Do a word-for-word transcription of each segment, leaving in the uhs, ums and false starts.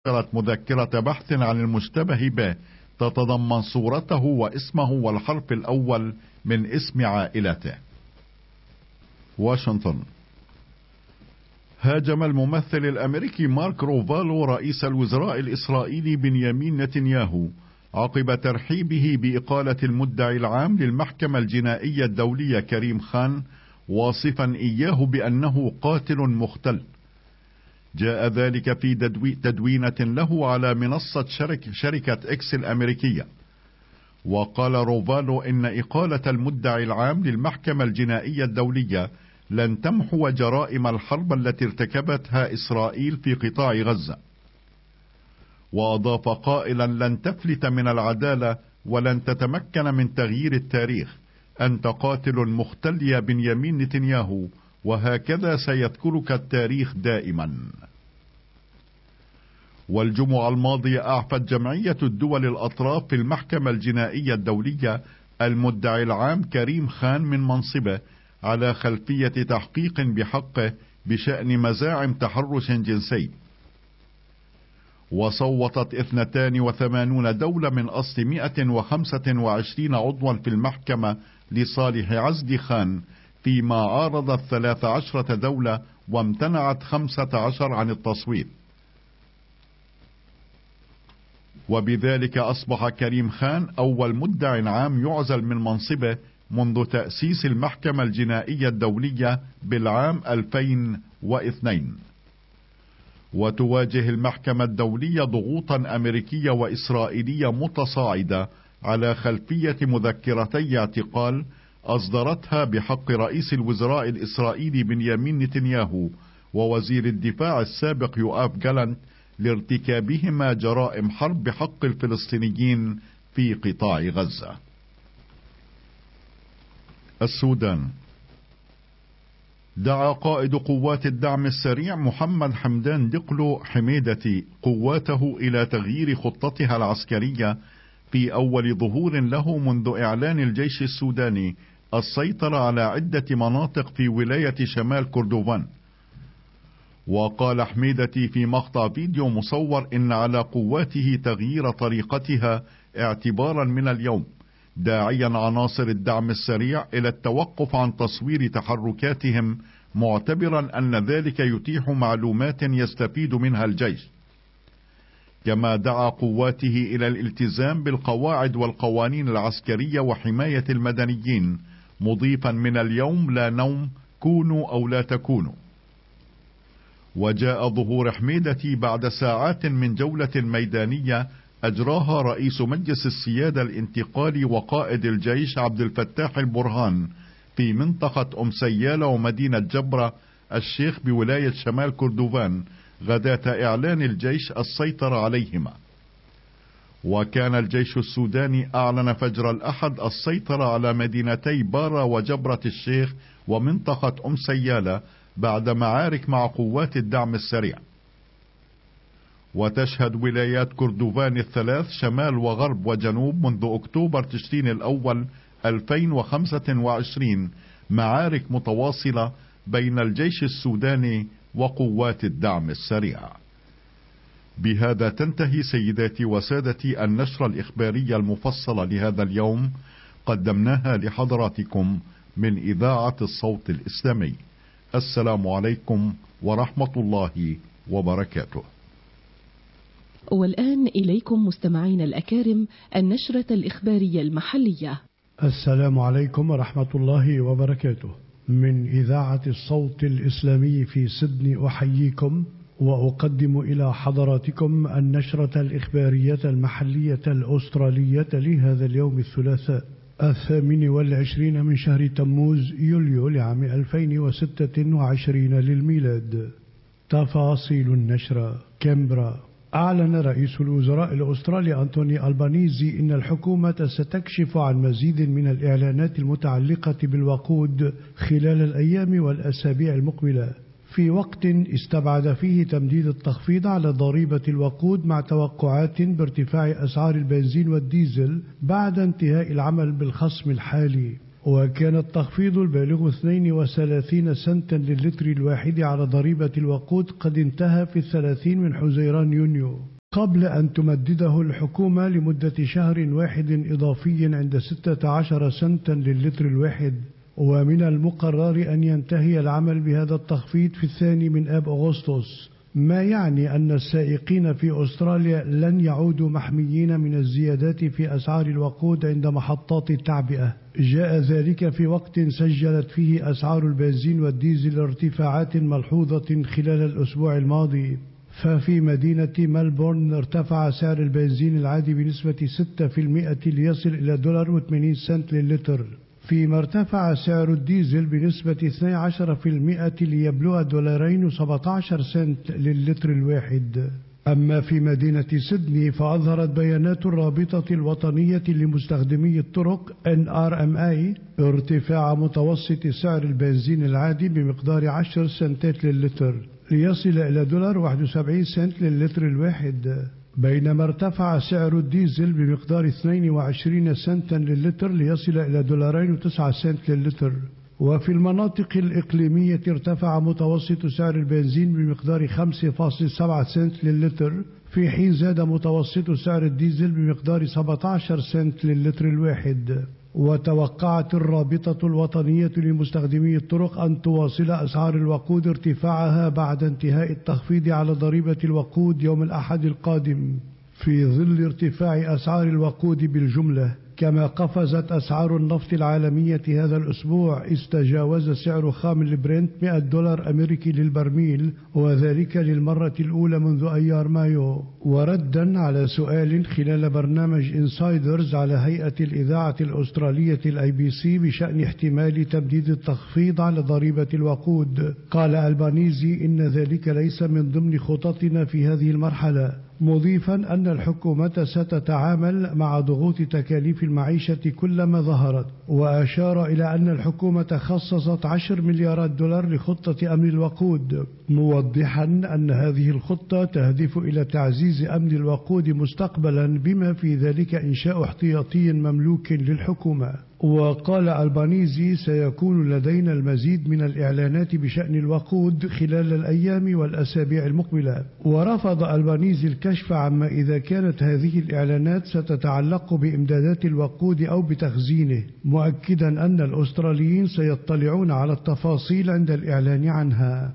نشرت مذكرة بحث عن المشتبه به تتضمن صورته واسمه والحرف الأول من اسم عائلته. واشنطن. هاجم الممثل الأمريكي مارك روفالو رئيس الوزراء الإسرائيلي بنيامين نتنياهو عقب ترحيبه بإقالة المدعي العام للمحكمة الجنائية الدولية كريم خان، واصفا إياه بأنه قاتل مختل. جاء ذلك في تدوينة له على منصة شرك شركة إكس الأمريكية. وقال روفالو إن إقالة المدعي العام للمحكمة الجنائية الدولية لن تمحو جرائم الحرب التي ارتكبتها إسرائيل في قطاع غزة. وأضاف قائلا: لن تفلت من العدالة ولن تتمكن من تغيير التاريخ. أنت قاتل مختل يا بنيامين نتنياهو، وهكذا سيذكرك التاريخ دائما. والجمعة الماضية أعفت جمعية الدول الأطراف في المحكمة الجنائية الدولية المدعي العام كريم خان من منصبه على خلفية تحقيق بحقه بشأن مزاعم تحرش جنسي. وصوتت اثنتان وثمانون دولة من أصل مئة وخمسة وعشرين عضوا في المحكمة لصالح عزل خان، فيما عارضت ثلاث عشرة دولة وامتنعت خمسة عشر عن التصويت. وبذلك أصبح كريم خان أول مدعي عام يعزل من منصبه منذ تأسيس المحكمة الجنائية الدولية بالعام ألفين واثنين. وتواجه المحكمة الدولية ضغوطا أمريكية وإسرائيلية متصاعدة على خلفية مذكرتي اعتقال أصدرتها بحق رئيس الوزراء الإسرائيلي بنيامين نتنياهو ووزير الدفاع السابق يؤاف جالانت لارتكابهما جرائم حرب بحق الفلسطينيين في قطاع غزة. السودان. دعا قائد قوات الدعم السريع محمد حمدان دقلو حميدتي قواته إلى تغيير خطتها العسكرية في أول ظهور له منذ إعلان الجيش السوداني السيطرة على عدة مناطق في ولاية شمال كردوفان. وقال حميدتي في مقطع فيديو مصور إن على قواته تغيير طريقتها اعتبارا من اليوم، داعيا عناصر الدعم السريع إلى التوقف عن تصوير تحركاتهم، معتبرا أن ذلك يتيح معلومات يستفيد منها الجيش. كما دعا قواته إلى الالتزام بالقواعد والقوانين العسكرية وحماية المدنيين، مضيفا: من اليوم لا نوم، كونوا أو لا تكونوا. وجاء ظهور حميدتي بعد ساعات من جولة ميدانية أجراها رئيس مجلس السيادة الانتقالي وقائد الجيش عبد الفتاح البرهان في منطقة أم سيالة ومدينة جبرة الشيخ بولاية شمال كردوفان غداة إعلان الجيش السيطرة عليهما. وكان الجيش السوداني أعلن فجر الأحد السيطرة على مدينتي بارا وجبرة الشيخ ومنطقة أم سيالة بعد معارك مع قوات الدعم السريع. وتشهد ولايات كردوفان الثلاث شمال وغرب وجنوب منذ أكتوبر تشرين الأول ألفين وخمسة وعشرين معارك متواصلة بين الجيش السوداني وقوات الدعم السريع. بهذا تنتهي سيداتي وسادتي النشرة الإخبارية المفصلة لهذا اليوم، قدمناها لحضراتكم من إذاعة الصوت الإسلامي. السلام عليكم ورحمة الله وبركاته. والآن إليكم مستمعين الأكارم النشرة الإخبارية المحلية. السلام عليكم ورحمة الله وبركاته. من إذاعة الصوت الإسلامي في سيدني أحييكم وأقدم إلى حضراتكم النشرة الإخبارية المحلية الأسترالية لهذا اليوم الثلاثاء الثامن والعشرين من شهر تموز يوليو لعام ألفين وستة وعشرين للميلاد. تفاصيل النشرة. كامبرا. أعلن رئيس الوزراء الأسترالي أنتوني ألبانيزي إن الحكومة ستكشف عن مزيد من الإعلانات المتعلقة بالوقود خلال الأيام والأسابيع المقبلة، في وقت استبعد فيه تمديد التخفيض على ضريبة الوقود مع توقعات بارتفاع أسعار البنزين والديزل بعد انتهاء العمل بالخصم الحالي. وكان التخفيض البالغ اثنين وثلاثين سنتا للتر الواحد على ضريبة الوقود قد انتهى في الثلاثين من حزيران يونيو. قبل أن تمدده الحكومة لمدة شهر واحد إضافي عند ستة عشر سنتا للتر الواحد. ومن المقرر أن ينتهي العمل بهذا التخفيض في الثاني من آب أغسطس، ما يعني أن السائقين في أستراليا لن يعودوا محميين من الزيادات في أسعار الوقود عند محطات التعبئة. جاء ذلك في وقت سجلت فيه أسعار البنزين والديزل ارتفاعات ملحوظة خلال الأسبوع الماضي. ففي مدينة ملبورن ارتفع سعر البنزين العادي بنسبة ستة بالمئة ليصل إلى دولار وثمانين سنت للتر، فيما ارتفع سعر الديزل بنسبة اثني عشر بالمئة ليبلغ دولارين وسبعة عشر سنت للتر الواحد. أما في مدينة سيدني فأظهرت بيانات الرابطة الوطنية لمستخدمي الطرق إن آر إم إيه ارتفاع متوسط سعر البنزين العادي بمقدار عشر سنتات للتر ليصل إلى دولار واحد وسبعين سنت للتر الواحد، بينما ارتفع سعر الديزل بمقدار اثنين وعشرين سنتا للتر ليصل إلى دولارين وتسعة سنت للتر. وفي المناطق الإقليمية ارتفع متوسط سعر البنزين بمقدار خمسة فاصلة سبعة سنت للتر، في حين زاد متوسط سعر الديزل بمقدار سبعة عشر سنت للتر الواحد. وتوقعت الرابطة الوطنية لمستخدمي الطرق أن تواصل أسعار الوقود ارتفاعها بعد انتهاء التخفيض على ضريبة الوقود يوم الأحد القادم، في ظل ارتفاع أسعار الوقود بالجملة. كما قفزت أسعار النفط العالمية هذا الأسبوع، استجاوز سعر خام البرنت مئة دولار أمريكي للبرميل، وذلك للمرة الأولى منذ أيار مايو. وردا على سؤال خلال برنامج إنسايدرز على هيئة الإذاعة الأسترالية الأي بي سي بشأن احتمال تمديد التخفيض على ضريبة الوقود، قال ألبانيزي إن ذلك ليس من ضمن خططنا في هذه المرحلة، مضيفا أن الحكومة ستتعامل مع ضغوط تكاليف المعيشة كلما ظهرت. وأشار إلى أن الحكومة خصصت عشرة مليارات دولار لخطة أمن الوقود، موضحا أن هذه الخطة تهدف إلى تعزيز أمن الوقود مستقبلا، بما في ذلك إنشاء احتياطي مملوك للحكومة. وقال ألبانيزي سيكون لدينا المزيد من الإعلانات بشأن الوقود خلال الأيام والأسابيع المقبلة. ورفض ألبانيزي الكشف عما إذا كانت هذه الإعلانات ستتعلق بإمدادات الوقود أو بتخزينه، مؤكدا أن الأستراليين سيطلعون على التفاصيل عند الإعلان عنها.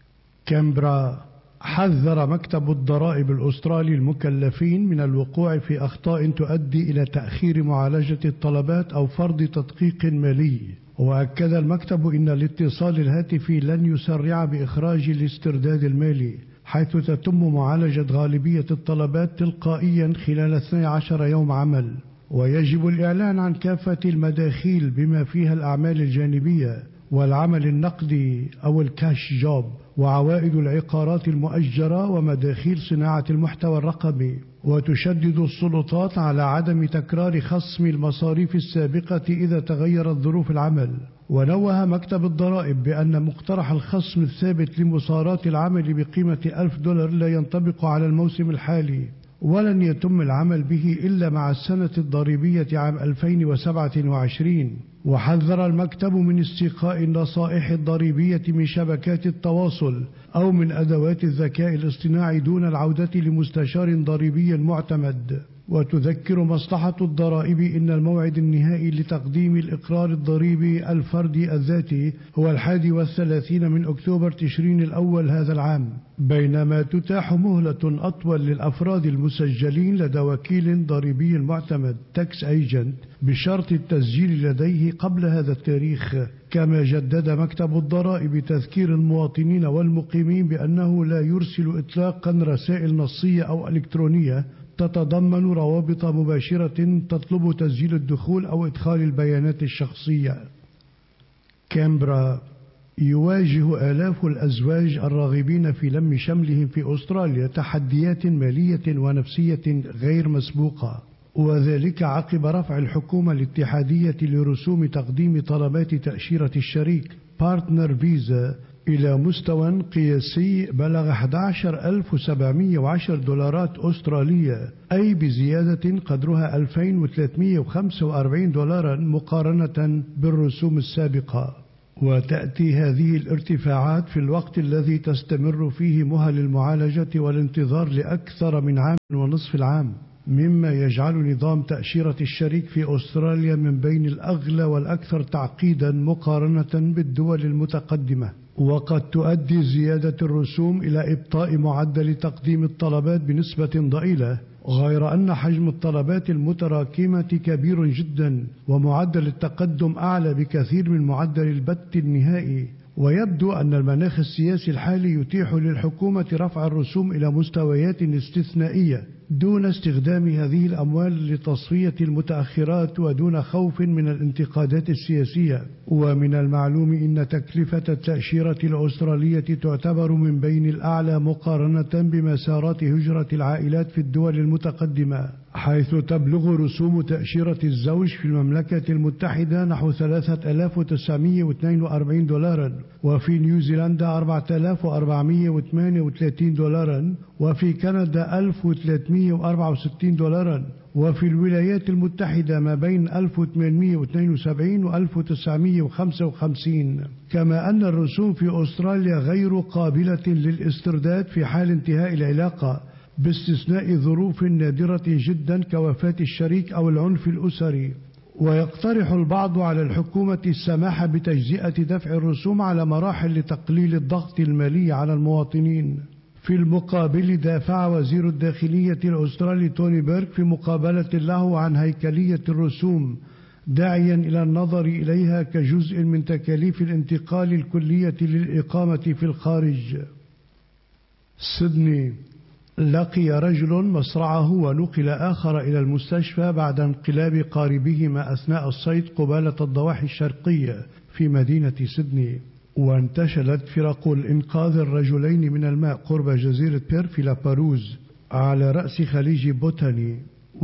كامبرا. حذر مكتب الضرائب الأسترالي المكلفين من الوقوع في أخطاء تؤدي إلى تأخير معالجة الطلبات أو فرض تدقيق مالي. وأكد المكتب إن الاتصال الهاتفي لن يسرع بإخراج الاسترداد المالي، حيث تتم معالجة غالبية الطلبات تلقائيا خلال اثني عشر يوم عمل، ويجب الإعلان عن كافة المداخيل بما فيها الأعمال الجانبية والعمل النقدي أو الكاش جوب، وعوائد العقارات المؤجرة ومداخيل صناعة المحتوى الرقمي. وتشدد السلطات على عدم تكرار خصم المصاريف السابقة إذا تغيرت ظروف العمل. ونوه مكتب الضرائب بأن مقترح الخصم الثابت لمصارات العمل بقيمة ألف دولار لا ينطبق على الموسم الحالي، ولن يتم العمل به إلا مع السنة الضريبية عام ألفين وسبعة وعشرين. وحذر المكتب من استيقاء النصائح الضريبية من شبكات التواصل أو من أدوات الذكاء الاصطناعي دون العودة لمستشار ضريبي معتمد. وتذكر مصلحة الضرائب إن الموعد النهائي لتقديم الإقرار الضريبي الفردي الذاتي هو الحادي والثلاثين من أكتوبر تشرين الأول هذا العام، بينما تتاح مهلة أطول للأفراد المسجلين لدى وكيل ضريبي معتمد تاكس ايجنت بشرط التسجيل لديه قبل هذا التاريخ. كما جدد مكتب الضرائب تذكير المواطنين والمقيمين بأنه لا يرسل إطلاقا رسائل نصية أو إلكترونية تتضمن روابط مباشرة تطلب تسجيل الدخول أو إدخال البيانات الشخصية. كامبرا. يواجه آلاف الأزواج الراغبين في لم شملهم في أستراليا تحديات مالية ونفسية غير مسبوقة، وذلك عقب رفع الحكومة الاتحادية لرسوم تقديم طلبات تأشيرة الشريك بارتنر فيزا إلى مستوى قياسي بلغ أحد عشر ألف وسبعمئة وعشرة دولارات أسترالية، أي بزيادة قدرها ألفين وثلاثمئة وخمسة وأربعين دولارا مقارنة بالرسوم السابقة. وتأتي هذه الارتفاعات في الوقت الذي تستمر فيه مهل المعالجة والانتظار لأكثر من عام ونصف العام، مما يجعل نظام تأشيرة الشريك في أستراليا من بين الأغلى والأكثر تعقيدا مقارنة بالدول المتقدمة. وقد تؤدي زيادة الرسوم إلى إبطاء معدل تقديم الطلبات بنسبة ضئيلة، غير أن حجم الطلبات المتراكمة كبير جدا، ومعدل التقدم أعلى بكثير من معدل البت النهائي. ويبدو أن المناخ السياسي الحالي يتيح للحكومة رفع الرسوم إلى مستويات استثنائية دون استخدام هذه الأموال لتصفية المتأخرات ودون خوف من الانتقادات السياسية. ومن المعلوم أن تكلفة التأشيرة الأسترالية تعتبر من بين الأعلى مقارنة بمسارات هجرة العائلات في الدول المتقدمة، حيث تبلغ رسوم تأشيرة الزوج في المملكة المتحدة نحو ثلاثة آلاف وتسعمائة واثنين وأربعين دولارا، وفي نيوزيلندا أربعة آلاف وأربعمائة وثمانية وثلاثين دولارا، وفي كندا ألف وثلاثمائة وأربعة وستين دولارا، وفي الولايات المتحدة ما بين ألف وثمانمائة واثنين وسبعين و ألف وتسعمائة وخمسة وخمسين. كما أن الرسوم في أستراليا غير قابلة للاسترداد في حال انتهاء العلاقة، باستثناء ظروف نادرة جدا كوفاة الشريك أو العنف الأسري. ويقترح البعض على الحكومة السماح بتجزئة دفع الرسوم على مراحل لتقليل الضغط المالي على المواطنين. في المقابل دافع وزير الداخلية الأسترالي توني بيرك في مقابلة له عن هيكلية الرسوم، داعيا إلى النظر إليها كجزء من تكاليف الانتقال الكلية للإقامة في الخارج. سيدني: لقي رجل مصرعه ونقل آخر إلى المستشفى بعد انقلاب قاربهما أثناء الصيد قبالة الضواحي الشرقية في مدينة سيدني. وانتشلت فرق الإنقاذ الرجلين من الماء قرب جزيرة بير في لاباروز على رأس خليج بوتاني.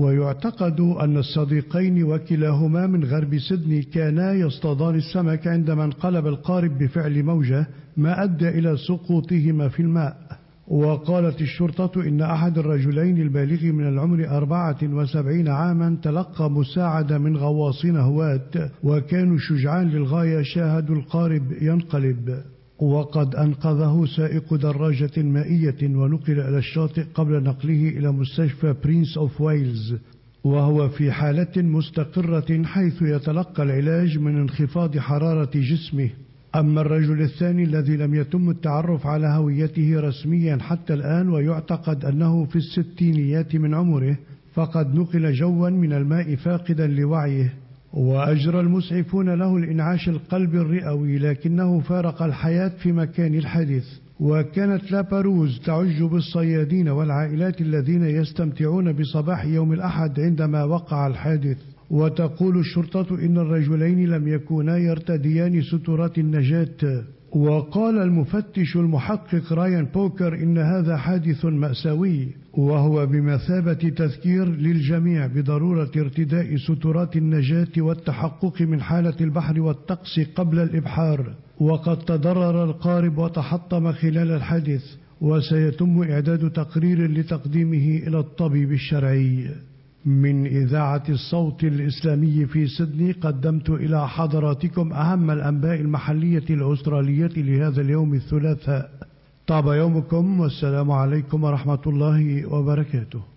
ويعتقد أن الصديقين وكلاهما من غرب سيدني كانا يصطادان السمك عندما انقلب القارب بفعل موجة ما أدى إلى سقوطهما في الماء. وقالت الشرطة إن أحد الرجلين البالغ من العمر أربعة وسبعين عاما تلقى مساعدة من غواصين هواة، وكانوا شجعان للغاية شاهدوا القارب ينقلب. وقد أنقذه سائق دراجة مائية ونقل إلى الشاطئ قبل نقله إلى مستشفى برينس أوف ويلز، وهو في حالة مستقرة حيث يتلقى العلاج من انخفاض حرارة جسمه. أما الرجل الثاني الذي لم يتم التعرف على هويته رسميا حتى الآن، ويعتقد أنه في الستينيات من عمره، فقد نقل جوا من الماء فاقدا لوعيه. وأجرى المسعفون له الإنعاش القلب الرئوي، لكنه فارق الحياة في مكان الحادث. وكانت لاباروز تعج بالصيادين والعائلات الذين يستمتعون بصباح يوم الأحد عندما وقع الحادث. وتقول الشرطة إن الرجلين لم يكونا يرتديان سترات النجاة. وقال المفتش المحقق رايان بوكر إن هذا حادث مأساوي، وهو بمثابة تذكير للجميع بضرورة ارتداء سترات النجاة والتحقق من حالة البحر والطقس قبل الإبحار. وقد تضرر القارب وتحطم خلال الحادث، وسيتم إعداد تقرير لتقديمه إلى الطبيب الشرعي. من إذاعة الصوت الإسلامي في سيدني قدمت إلى حضراتكم أهم الأنباء المحلية الأسترالية لهذا اليوم الثلاثاء. طاب يومكم، والسلام عليكم ورحمة الله وبركاته.